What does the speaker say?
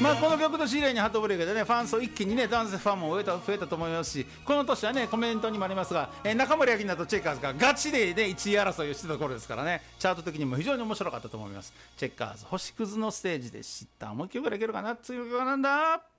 この曲と知り合いにハートブレイクでねファン層一気にね男性ファンも増えたと思いますし、この年はねコメントにもありますが、中森明菜とチェッカーズがガチでね1位争いをしてた頃ですからね、チャート的にも非常に面白かったと思います。チェッカーズ星屑のステージでした。もう一曲ぐらいいけるかな。次の曲はなんだ。